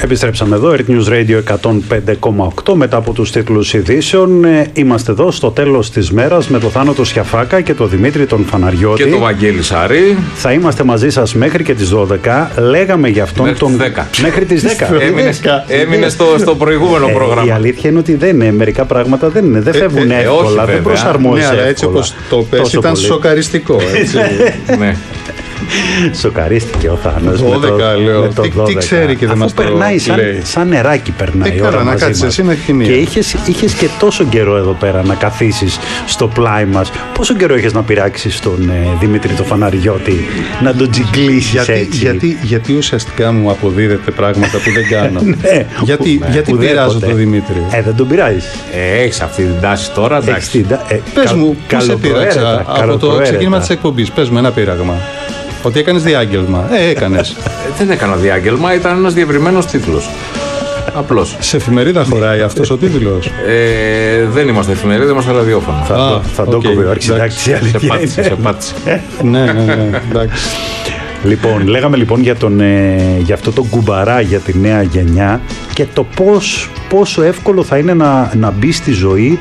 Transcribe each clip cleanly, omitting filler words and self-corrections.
Επιστρέψαμε εδώ, Earth News Radio 105,8 μετά από τους τίτλους ειδήσεων. Είμαστε εδώ στο τέλος της μέρας με το Θάνο Σιαφάκα και τον Δημήτρη τον Φαναριώτη. Και τον Βαγγέλη Σάρη. Θα είμαστε μαζί σας μέχρι και τις 12. Λέγαμε για αυτόν μέχρι τον... 10. Μέχρι τις 10. Έμεινε στο προηγούμενο πρόγραμμα. Η αλήθεια είναι ότι δεν είναι. Μερικά πράγματα δεν είναι. Δεν φεύγουν εύκολα, δεν προσαρμόζεσαι. Ναι, αλλά έτσι όπως το πες ήταν σοκαριστικό. Ναι. Σοκαρίστηκε ο Θάνος 12, λέω. Τι ξέρει και δεν μας το περνάει σαν νεράκι περνάει η ώρα μαζί μας. Εσύ και είχες και τόσο καιρό εδώ πέρα να καθίσεις στο πλάι μας. Πόσο καιρό είχες να πειράξεις τον Δημήτρη τον Φαναριώτη, να τον τζιγκλίσεις έτσι? Γιατί ουσιαστικά μου αποδίδεται πράγματα που δεν κάνω. Γιατί πειράζω τον Δημήτρη? Δεν τον πειράζεις. Έχεις αυτή την τάση τώρα, εντάξει. Πες μου, πού σε πείραξα από το ξεκίνημα της εκπομπής? Πες μου ένα πείραγμα. Ότι έκανες διάγγελμα. Έκανες. Δεν έκανα διάγγελμα, ήταν ένας διευρυμένος τίτλος. Απλώς. Σε εφημερίδα χωράει αυτός ο τίτλος? Δεν είμαστε εφημερίδα, είμαστε ραδιόφωνο. Θα το κόβει ο αρχισυντάκτης. Σε πάτησε. Ναι, εντάξει. Λοιπόν, λέγαμε λοιπόν για αυτό το κουμπαρά για τη νέα γενιά και το πόσο εύκολο θα είναι να μπει στη ζωή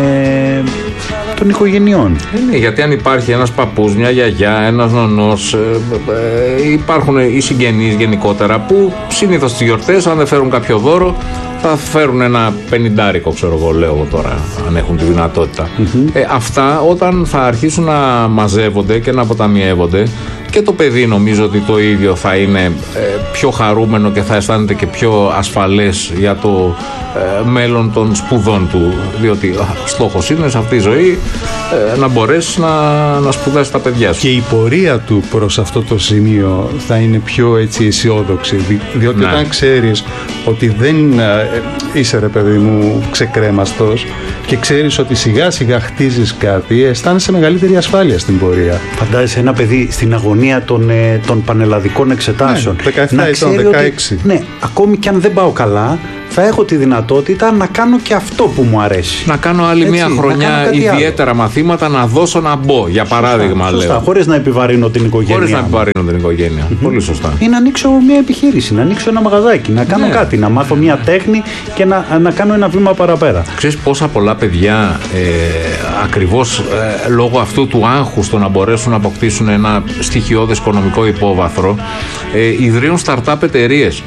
των οικογενειών. Ναι, γιατί αν υπάρχει ένας παππούς, μια γιαγιά, ένας νονός, υπάρχουν οι συγγενείς γενικότερα που συνήθως στις γιορτές, αν δεν φέρουν κάποιο δώρο, θα φέρουν ένα 50, ξέρω εγώ, λέω τώρα, αν έχουν τη δυνατότητα. Αυτά όταν θα αρχίσουν να μαζεύονται και να αποταμιεύονται, και το παιδί νομίζω ότι το ίδιο θα είναι πιο χαρούμενο και θα αισθάνεται και πιο ασφαλές για το μέλλον των σπουδών του, διότι στόχος είναι σε αυτή τη ζωή να μπορέσει να σπουδάσει τα παιδιά σου. Και η πορεία του προς αυτό το σημείο θα είναι πιο έτσι αισιόδοξη, διότι όταν ξέρεις ότι δεν είσαι, ρε παιδί μου, ξεκρέμαστος και ξέρεις ότι σιγά σιγά χτίζεις κάτι, αισθάνεσαι μεγαλύτερη ασφάλεια στην πορεία. Φαντάζεσαι ένα παιδί στην αγωνία των πανελλαδικών εξετάσεων. 17 ετών, 16. Ναι, ακόμη κι αν δεν πάω καλά, θα έχω τη δυνατότητα να κάνω και αυτό που μου αρέσει. Να κάνω άλλη μια χρονιά ιδιαίτερα μαθήματα, να δώσω να μπω, για παράδειγμα. Σωστά, χωρίς να επιβαρύνω την οικογένεια. Χωρίς να επιβαρύνω την οικογένεια. Πολύ σωστά. Ή να ανοίξω μια επιχείρηση, να ανοίξω ένα μαγαζάκι, να κάνω κάτι, να μάθω μια τέχνη και να κάνω ένα βήμα παραπέρα. Ξέρεις πόσα πολλά παιδιά ακριβώς λόγω αυτού του άγχους στο να μπορέσουν να αποκτήσουν ένα στοιχειώδες οικονομικό υπόβαθρο ιδρύουν startup εταιρείες.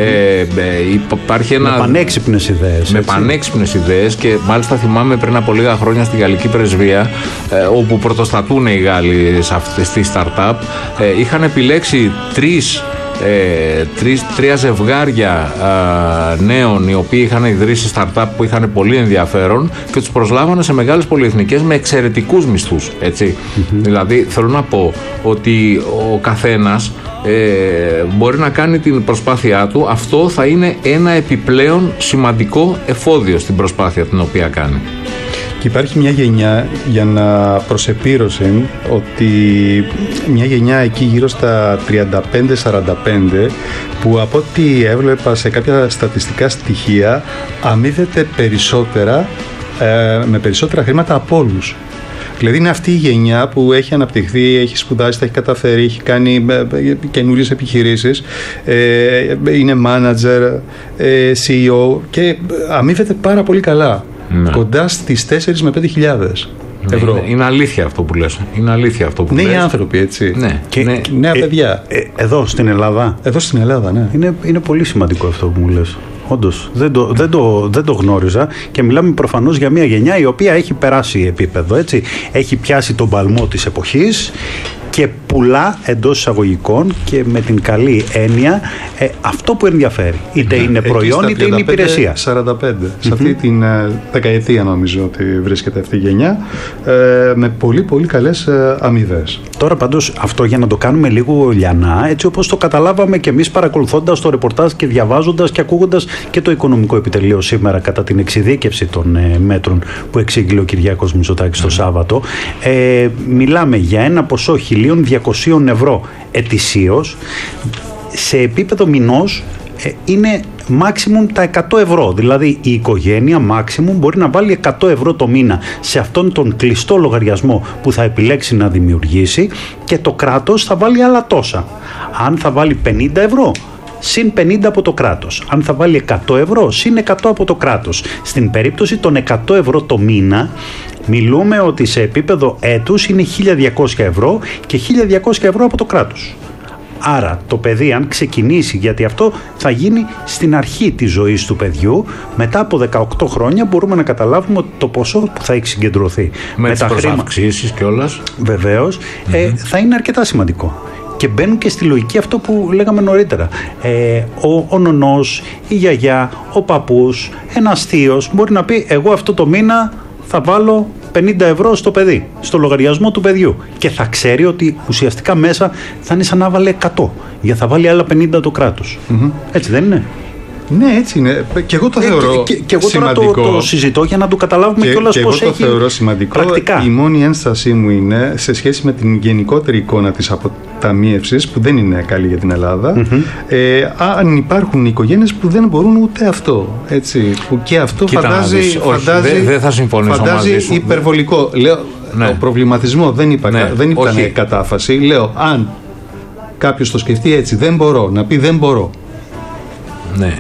Υπάρχει ένα... Με πανέξυπνες ιδέες. Με πανέξυπνες ιδέες, και μάλιστα θυμάμαι πριν από λίγα χρόνια στη Γαλλική Πρεσβεία, όπου πρωτοστατούν οι Γάλλοι σε αυτές τις startup, είχαν επιλέξει τρία ζευγάρια νέων οι οποίοι είχαν ιδρύσει startup που είχαν πολύ ενδιαφέρον και τους προσλάβανε σε μεγάλες πολυεθνικές με εξαιρετικούς μισθούς, έτσι. Δηλαδή θέλω να πω ότι ο καθένας μπορεί να κάνει την προσπάθειά του. Αυτό θα είναι ένα επιπλέον σημαντικό εφόδιο στην προσπάθεια την οποία κάνει. Και υπάρχει μια γενιά, για να προσεπήρωσε, ότι μια γενιά εκεί γύρω στα 35-45 που από ό,τι έβλεπα σε κάποια στατιστικά στοιχεία αμείβεται περισσότερα, με περισσότερα χρήματα από όλους. Δηλαδή είναι αυτή η γενιά που έχει αναπτυχθεί, έχει σπουδάσει, τα έχει καταφέρει, έχει κάνει καινούριες επιχειρήσεις, είναι manager, CEO και αμείβεται πάρα πολύ καλά. Κοντά στις 4 με 5.000 ευρώ. Είναι αλήθεια αυτό που λες. Είναι αλήθεια αυτό που λες. Νέοι άνθρωποι, έτσι. Ναι. Νέα παιδιά. Εδώ στην Ελλάδα. Εδώ στην Ελλάδα, ναι. Είναι πολύ σημαντικό αυτό που μου λες. Όντως, δεν το γνώριζα, και μιλάμε προφανώς για μια γενιά η οποία έχει περάσει επίπεδο, έτσι. Έχει πιάσει τον παλμό της εποχής και πουλά εντός εισαγωγικών και με την καλή έννοια αυτό που ενδιαφέρει. Είτε είναι προϊόν είτε είναι υπηρεσία. 45. Σε αυτή την δεκαετία νομίζω ότι βρίσκεται αυτή η γενιά, με πολύ πολύ καλές αμοιβές. Τώρα πάντως αυτό, για να το κάνουμε λίγο λιανά, έτσι όπως το καταλάβαμε και εμείς παρακολουθώντας το ρεπορτάζ και διαβάζοντας και ακούγοντας και το Οικονομικό Επιτελείο σήμερα κατά την εξειδίκευση των μέτρων που εξήγηλε ο Κυριάκος Μητσοτάκης το Σάββατο, μιλάμε για ένα ποσό 1.200 ευρώ ετησίως. Σε επίπεδο μηνός είναι maximum τα 100 ευρώ. Δηλαδή η οικογένεια maximum μπορεί να βάλει 100 ευρώ το μήνα σε αυτόν τον κλειστό λογαριασμό που θα επιλέξει να δημιουργήσει, και το κράτος θα βάλει άλλα τόσα. Αν θα βάλει 50 ευρώ συν 50 από το κράτος. Αν θα βάλει 100 ευρώ, συν 100 από το κράτος. Στην περίπτωση των 100 ευρώ το μήνα, μιλούμε ότι σε επίπεδο έτους είναι 1.200 ευρώ και 1.200 ευρώ από το κράτος. Άρα το παιδί, αν ξεκινήσει, γιατί αυτό θα γίνει στην αρχή της ζωής του παιδιού, μετά από 18 χρόνια μπορούμε να καταλάβουμε ότι το ποσό που θα έχει συγκεντρωθεί με τις προσαυξήσεις κιόλας, βεβαίως, θα είναι αρκετά σημαντικό. Και μπαίνουν και στη λογική αυτό που λέγαμε νωρίτερα. Ο νονός, η γιαγιά, ο παππούς, ένας θείος μπορεί να πει: εγώ αυτό το μήνα θα βάλω 50 ευρώ στο παιδί, στο λογαριασμό του παιδιού, και θα ξέρει ότι ουσιαστικά μέσα θα είναι σαν να βάλε 100, γιατί θα βάλει άλλα 50 το κράτος. Έτσι δεν είναι? Ναι, έτσι είναι. Και εγώ το θεωρώ και εγώ τώρα το συζητώ για να το καταλάβουμε κιόλας πώς έχει. Εγώ το θεωρώ σημαντικό. Πρακτικά. Η μόνη ένστασή μου είναι σε σχέση με την γενικότερη εικόνα της αποταμίευσης, που δεν είναι καλή για την Ελλάδα. Αν υπάρχουν οικογένειες που δεν μπορούν ούτε αυτό. Έτσι, που και αυτό φαντάζει δεν θα συμφωνήσω μαζί σου. Υπερβολικό. Λέω, ναι. Ο προβληματισμό δεν ήταν κατάφαση. Λέω, αν κάποιος το σκεφτεί έτσι, δεν μπορώ, να πει δεν μπορώ. Ναι,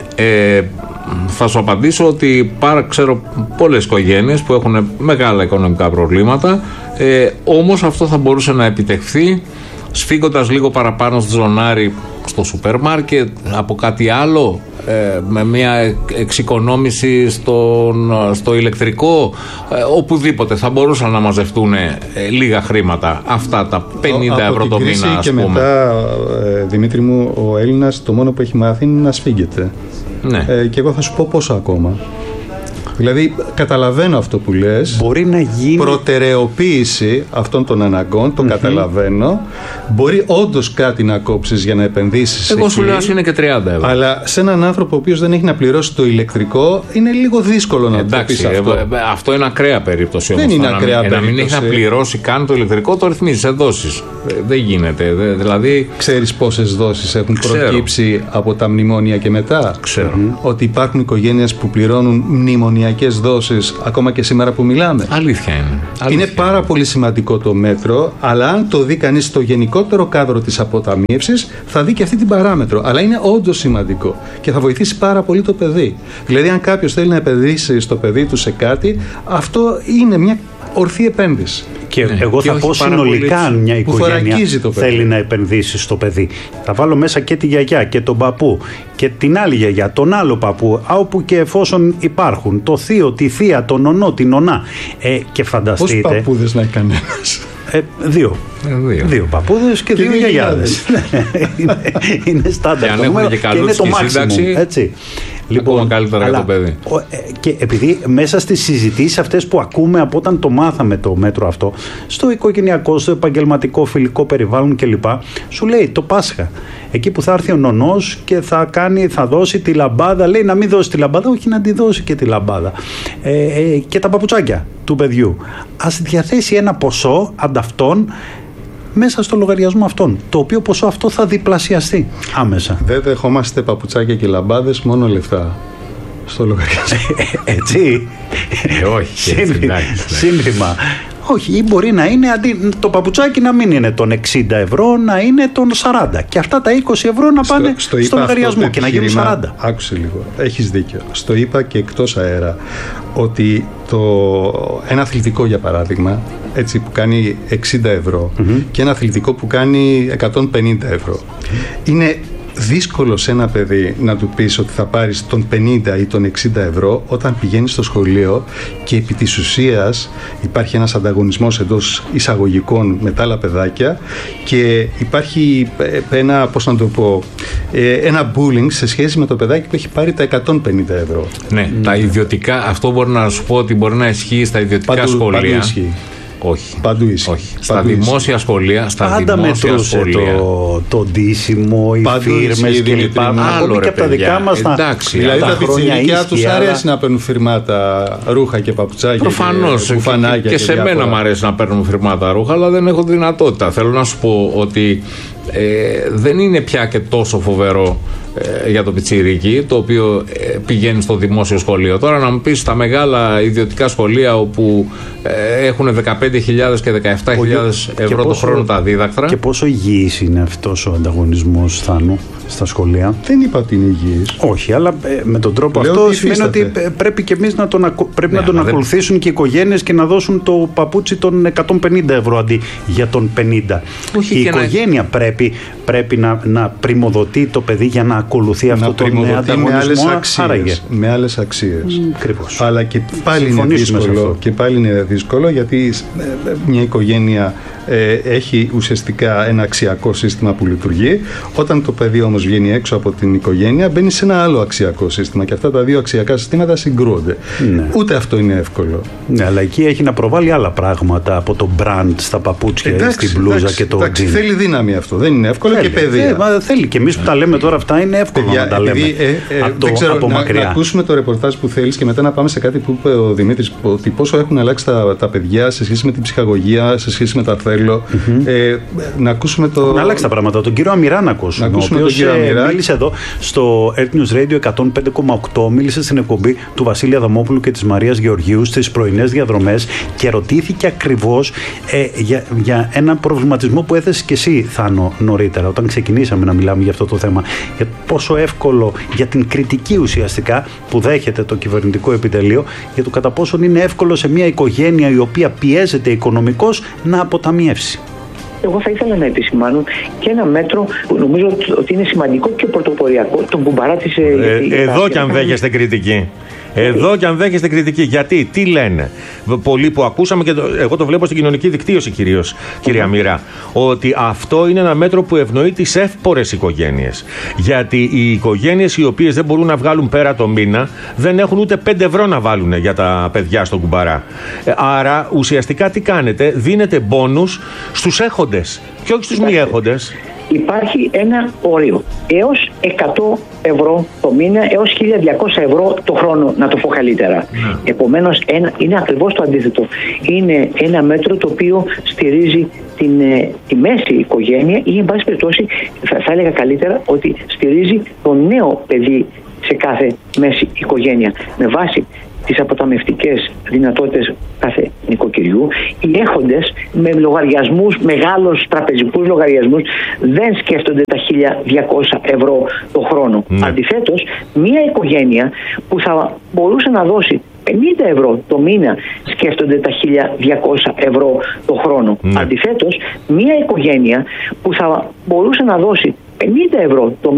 θα σου απαντήσω ότι ξέρω πολλές οικογένειες που έχουν μεγάλα οικονομικά προβλήματα, όμως αυτό θα μπορούσε να επιτευχθεί σφίγγοντας λίγο παραπάνω στο ζωνάρι στο σούπερ μάρκετ, από κάτι άλλο, με μια εξοικονόμηση στο ηλεκτρικό, οπουδήποτε θα μπορούσαν να μαζευτούν λίγα χρήματα, αυτά τα 50 ευρώ το μήνα, ας πούμε. Και μετά, Δημήτρη μου, ο Έλληνας το μόνο που έχει μάθει είναι να σφίγγεται. Ναι. Και εγώ θα σου πω πόσο ακόμα. Δηλαδή, καταλαβαίνω αυτό που λες. Μπορεί να γίνει προτεραιοποίηση αυτών των αναγκών, το καταλαβαίνω. Μπορεί όντως κάτι να κόψεις για να επενδύσεις. Εγώ σου λέω, είναι και 30 ευρώ. Αλλά σε έναν άνθρωπο ο οποίος δεν έχει να πληρώσει το ηλεκτρικό, είναι λίγο δύσκολο να το πεις αυτό. Αυτό είναι ακραία περίπτωση όμως. Δεν είναι ακραία περίπτωση. Να μην έχει να πληρώσει καν το ηλεκτρικό, το ρυθμίζει σε δόσεις. Δεν γίνεται. Δηλαδή. Ξέρεις πόσες δόσεις έχουν προκύψει από τα μνημόνια και μετά? Ξέρω. Ότι υπάρχουν οικογένειες που πληρώνουν μνημονιακές δόσεις ακόμα και σήμερα που μιλάμε. Αλήθεια είναι. Είναι πάρα πολύ σημαντικό το μέτρο, αλλά αν το δει κανείς στο γενικότερο κάδρο της αποταμίευσης, θα δει και αυτή την παράμετρο. Αλλά είναι όντως σημαντικό και θα βοηθήσει πάρα πολύ το παιδί. Δηλαδή, αν κάποιος θέλει να επενδύσει στο παιδί του σε κάτι, αυτό είναι μια ορθή επένδυση. Και εγώ θα πω συνολικά, αν μια οικογένεια θέλει να επενδύσει στο παιδί, θα βάλω μέσα και τη γιαγιά και τον παππού και την άλλη γιαγιά, τον άλλο παππού, όπου και εφόσον υπάρχουν, το θείο, τη θεία, τον νονό, την νονά. Και φανταστείτε. Πόσους παππούδες να έχει κανένας? Δύο παππούδες και δύο γιαγιάδες. Είναι στάνταρ το νούμερο και είναι το maximum. Έτσι. Λοιπόν, καλύτερα για το παιδί. Και επειδή μέσα στις συζητήσεις αυτές που ακούμε από όταν το μάθαμε το μέτρο αυτό, στο οικογενειακό, στο επαγγελματικό, φιλικό περιβάλλον κλπ., σου λέει το Πάσχα. Εκεί που θα έρθει ο νονός και θα δώσει τη λαμπάδα, λέει να μην δώσει τη λαμπάδα, όχι να τη δώσει και τη λαμπάδα. Και τα παπουτσάκια του παιδιού. Ας διαθέσει ένα ποσό ανταυτόν μέσα στο λογαριασμό αυτόν, το οποίο ποσό αυτό θα διπλασιαστεί άμεσα. Δεν δεχόμαστε παπουτσάκια και λαμπάδες, μόνο λεφτά στο λογαριασμό. Έτσι. Όχι. Σύνθημα. Όχι, ή μπορεί να είναι αντί το παπουτσάκι να μην είναι των 60 ευρώ, να είναι των 40. Και αυτά τα 20 ευρώ να πάνε στο λογαριασμό και να γίνουν 40. Άκουσε λίγο. Έχεις δίκιο. Στο είπα και εκτός αέρα ότι ένα αθλητικό, για παράδειγμα, έτσι, που κάνει 60 ευρώ και ένα αθλητικό που κάνει 150 ευρώ, είναι δύσκολο σε ένα παιδί να του πεις ότι θα πάρεις τον 50 ή τον 60 ευρώ όταν πηγαίνει στο σχολείο και επί της ουσίας υπάρχει ένας ανταγωνισμός εντός εισαγωγικών με τα άλλα παιδάκια και υπάρχει ένα bullying σε σχέση με το παιδάκι που έχει πάρει τα 150 ευρώ. Ναι, τα ιδιωτικά, αυτό μπορεί να σου πω ότι μπορεί να ισχύει στα ιδιωτικά σχολεία. Παντού ισχύει. Όχι. Παντού ισχύει. Όχι. Στα δημόσια σχολεία. Πάντα μετρούσε το ντύσιμο, οι φίρμες κλπ. Άλλο και από τα δικά μας δηλαδή τα πιτσιρικιά τους αρέσει να παίρνουν φιρμάτα ρούχα και παπουτσάκια. Προφανώς. Και σε μένα μου αρέσει να παίρνουν φιρμάτα ρούχα, αλλά δεν έχω δυνατότητα. Θέλω να σου πω ότι δεν είναι πια και τόσο φοβερό για το πιτσιρίκι, το οποίο πηγαίνει στο δημόσιο σχολείο. Τώρα να μου πεις στα μεγάλα ιδιωτικά σχολεία όπου έχουν 15.000 και 17.000 ευρώ το χρόνο τα δίδακτρα. Και πόσο υγιής είναι αυτός ο ανταγωνισμός, Θάνο, στα σχολεία? Δεν είπα ότι είναι υγιής. Όχι, αλλά με τον τρόπο αυτό σημαίνει ότι πρέπει και εμείς να τον ακολουθήσουν και οι οικογένειες και να δώσουν το παπούτσι των 150 ευρώ αντί για τον 50. Όχι, η οικογένεια πρέπει να πρημοδοτεί το παιδί για να ακολουθεί αυτό το ανταγωνισμό. Με άλλες αξίες. Ακριβώς. Αλλά και πάλι είναι δύσκολο, γιατί μια οικογένεια έχει ουσιαστικά ένα αξιακό σύστημα που λειτουργεί. Όταν το παιδί όμως βγαίνει έξω από την οικογένεια, μπαίνει σε ένα άλλο αξιακό σύστημα και αυτά τα δύο αξιακά συστήματα συγκρούονται. Ναι. Ούτε αυτό είναι εύκολο. Ναι, αλλά εκεί έχει να προβάλλει άλλα πράγματα, από το brand στα παπούτσια, στην μπλούζα και το τζιν. Θέλει δύναμη αυτό. Δεν είναι εύκολο και παιδεία. Θέλει. Και εμείς που τα λέμε τώρα αυτά είναι εύκολο να τα λέμε από μακριά. Να ακούσουμε το ρεπορτάζ που θέλεις και μετά να πάμε σε κάτι που είπε ο Δημήτρης, ότι πόσο έχουν αλλάξει τα παιδιά σε σχέση με την ψυχαγωγία, σε σχέση με τα θέλω. Να ακούσουμε να αλλάξει τα πράγματα. Τον κύριο Αμυρά να ακούσουμε. Ο οποίος μίλησε εδώ στο Earth News Radio 105,8, μίλησε στην εκπομπή του Βασίλη Αδαμόπουλου και της Μαρίας Γεωργίου στις πρωινές διαδρομές και ρωτήθηκε ακριβώς για ένα προβληματισμό που έθεσες και εσύ, Θάνο, νωρίτερα, όταν ξεκινήσαμε να μιλάμε για αυτό το θέμα. Για πόσο εύκολο, για την κριτική ουσιαστικά που δέχεται το κυβερνητικό επιτελείο, για το κατά πόσον είναι εύκολο σε μια οικογένεια η οποία πιέζεται οικονομικώς να αποταμιεύσει. Εγώ θα ήθελα να επισημάνω και ένα μέτρο που νομίζω ότι είναι σημαντικό και πρωτοποριακό, τον κουμπαρά της. Εδώ κι αν δέχεστε κριτική. Εδώ κι αν δέχεστε κριτική. Γιατί, τι λένε πολλοί που ακούσαμε, και εγώ το βλέπω στην κοινωνική δικτύωση κυρίως, κυρία Μοίρα, ότι αυτό είναι ένα μέτρο που ευνοεί τις εύπορες οικογένειες. Γιατί οι οικογένειες οι οποίες δεν μπορούν να βγάλουν πέρα το μήνα δεν έχουν ούτε 5 ευρώ να βάλουν για τα παιδιά στον κουμπαρά. Άρα ουσιαστικά τι κάνετε? Δίνετε μπόνους στους έχοντες και όχι στους μη έχοντες. Υπάρχει ένα όριο έως 100 ευρώ το μήνα έως 1.200 ευρώ το χρόνο, να το πω καλύτερα. Επομένως είναι ακριβώς το αντίθετο. Είναι ένα μέτρο το οποίο στηρίζει τη μέση οικογένεια ή εν πάση περιπτώσει θα έλεγα καλύτερα ότι στηρίζει το νέο παιδί σε κάθε μέση οικογένεια με βάση τις αποταμιευτικές δυνατότητες κάθε νοικοκυριού. Οι έχοντες με λογαριασμούς, μεγάλους τραπεζικούς λογαριασμούς, δεν σκέφτονται τα 1.200 ευρώ το χρόνο. Αντιθέτως, μια οικογένεια που θα μπορούσε να δώσει 50 ευρώ το μήνα σκέφτονται τα 1.200 ευρώ το χρόνο. Αντιθέτως, μια οικογένεια που θα μπορούσε να δώσει 50 ευρώ το